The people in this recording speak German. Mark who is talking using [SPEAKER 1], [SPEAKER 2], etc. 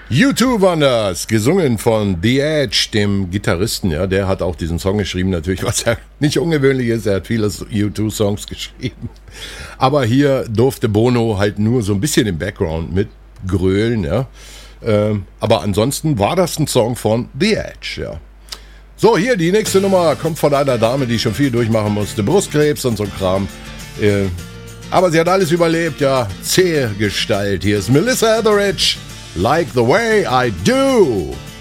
[SPEAKER 1] U2 waren das, gesungen von The Edge, dem Gitarristen, ja, der hat auch diesen Song geschrieben, natürlich, was ja nicht ungewöhnlich ist, er hat viele U2-Songs geschrieben. Aber hier durfte Bono halt nur so ein bisschen im Background mit grölen, ja. Aber ansonsten war das ein Song von The Edge, ja. So, hier, die nächste Nummer kommt von einer Dame, die schon viel durchmachen musste, Brustkrebs und so ein Kram. Aber sie hat alles überlebt, ja, zähe Gestalt. Hier ist Melissa Etheridge. Like the way I do.